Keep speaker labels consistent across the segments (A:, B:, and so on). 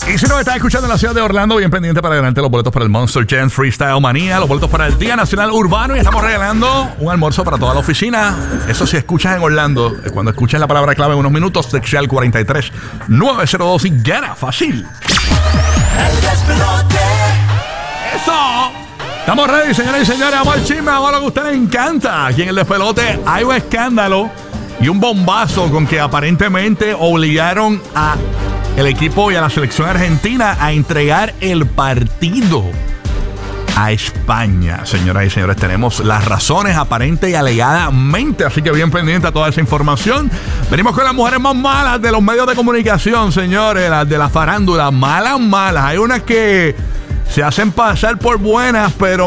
A: Y si nos estás escuchando en la ciudad de Orlando, bien pendiente para ganarte los boletos para el Monster Jam Freestyle Manía, los boletos para el Día Nacional Urbano, y estamos regalando un almuerzo para toda la oficina. Eso si escuchas en Orlando, cuando escuches la palabra clave en unos minutos, texte al 43902 y gana fácil.
B: El despelote.
A: ¡Eso! Estamos ready, señoras y señores. Vamos al chisme, vamos a lo que a usted le encanta. Aquí en el despelote hay un escándalo y un bombazo con que aparentemente obligaron a el equipo y a la selección argentina a entregar el partido a España. Señoras y señores, tenemos las razones aparente y alegadamente, así que bien pendiente a toda esa información. Venimos con las mujeres más malas de los medios de comunicación, señores, las de la farándula, malas. Hay unas que se hacen pasar por buenas, pero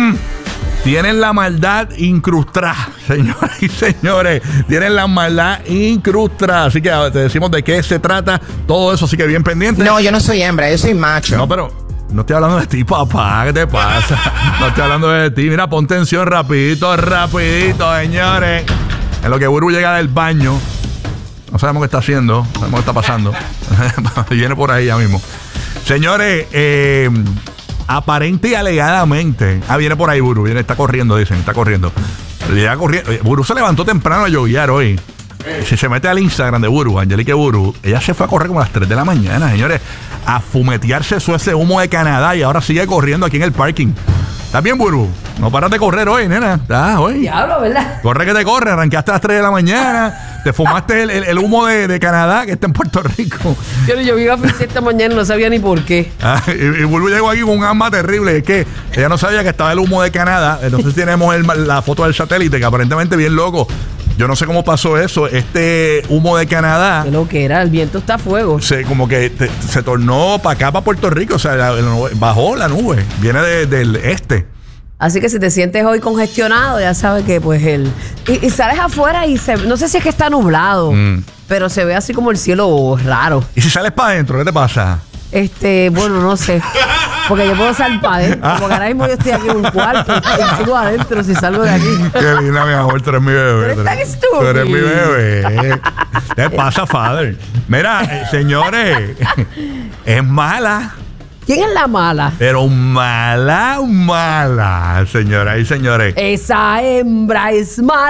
A: tienen la maldad incrustada, señoras y señores. Tienen la maldad incrustada. Así que te decimos de qué se trata todo eso, así que bien pendiente.
C: No, yo no soy hembra, yo soy macho.
A: No, pero no estoy hablando de ti, papá. ¿Qué te pasa? No estoy hablando de ti. Mira, pon tensión rapidito, señores. En lo que Buru llega del baño. No sabemos qué está haciendo. No sabemos qué está pasando. Viene por ahí ya mismo. Señores, aparente y alegadamente. Viene por ahí Buru. Está corriendo, dicen. Está corriendo. Buru se levantó temprano a lloviar hoy. Si se mete al Instagram de Buru, Angelique Buru, ella se fue a correr como a las 3 de la mañana, señores, a fumetearse ese humo de Canadá, y ahora sigue corriendo aquí en el parking. ¿Estás bien, Buru? No paras de correr hoy, nena. Hoy.
D: Diablo, ¿verdad?
A: Corre que te corre. Arrancaste a las 3 de la mañana. Te fumaste el humo de Canadá que está en Puerto Rico.
D: Yo iba a fiesta esta mañana y no sabía ni por qué.
A: Y Buru llegó aquí con un asma terrible. Es que ella no sabía que estaba el humo de Canadá. Entonces tenemos la foto del satélite, que aparentemente bien loco. Yo no sé cómo pasó eso. Este humo de Canadá.
D: ¿Qué lo que era? El viento está a fuego.
A: Como que se tornó para acá, para Puerto Rico. O sea, bajó la nube. Viene del este.
D: Así que si te sientes hoy congestionado, ya sabes que pues y sales afuera y no sé si es que está nublado, pero se ve así como el cielo raro.
A: ¿Y si sales para adentro, qué te pasa?
D: Bueno, no sé. Porque yo puedo salir para adentro. Porque ahora mismo yo estoy aquí en un cuarto y sigo adentro si salgo de aquí.
A: Qué linda, mi amor. Tú eres mi bebé.
D: Tú eres tan estúpido.
A: Tú eres mi bebé. ¿Qué pasa, father? Mira, señores, es mala.
D: ¿Quién es la mala?
A: Pero mala, señoras y señores.
D: Esa hembra es mala.